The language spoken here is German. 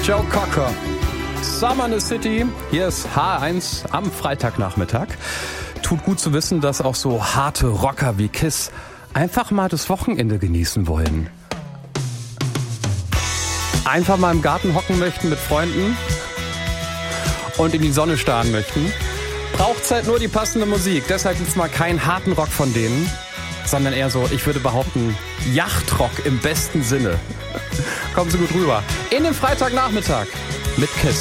Joe Cocker, Summer in the City. Hier ist H1 am Freitagnachmittag. Tut gut zu wissen, dass auch so harte Rocker wie Kiss einfach mal das Wochenende genießen wollen. Einfach mal im Garten hocken möchten mit Freunden und in die Sonne starren möchten. Braucht's halt nur die passende Musik. Deshalb gibt's mal keinen harten Rock von denen, sondern eher so, ich würde behaupten, Yachtrock im besten Sinne. Kommen Sie gut rüber. In den Freitagnachmittag mit Kiss.